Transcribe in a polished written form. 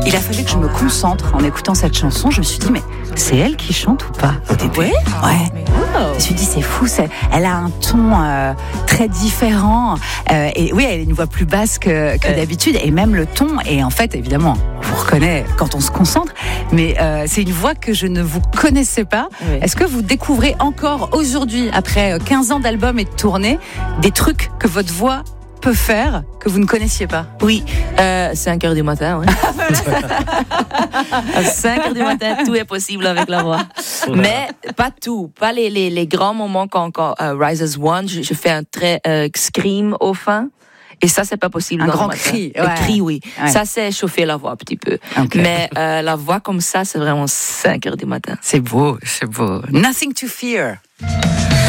Il a fallu que je me concentre en écoutant cette chanson. Je me suis dit, mais c'est elle qui chante ou pas au début? Ouais. Je me suis dit, c'est fou. Elle a un ton très différent. Et oui, elle a une voix plus basse que d'habitude. Et même le ton. Et en fait, évidemment, on vous reconnaît quand on se concentre. Mais c'est une voix que je ne vous connaissais pas. Oui. Est-ce que vous découvrez encore aujourd'hui, après 15 ans d'albums et de tournées, des trucs que votre voix peut faire que vous ne connaissiez pas? Oui, 5h du matin. Ouais. À 5h du matin, tout est possible avec la voix. Mais pas tout, pas les grands moments quand Rise as One, je fais un très scream au fin. Et ça, c'est pas possible. Un grand cri. Un cri, oui. Ouais. Ça, c'est chauffer la voix un petit peu. Okay. Mais la voix comme ça, c'est vraiment 5h du matin. C'est beau, c'est beau. Nothing to fear.